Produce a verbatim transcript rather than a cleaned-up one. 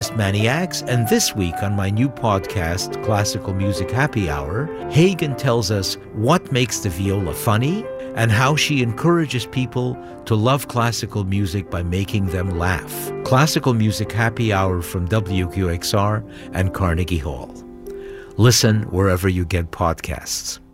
host, Manny Axe, and this week on my new podcast, Classical Music Happy Hour, Hagen tells us what makes the viola funny and how she encourages people to love classical music by making them laugh. Classical Music Happy Hour from W Q X R and Carnegie Hall. Listen wherever you get podcasts.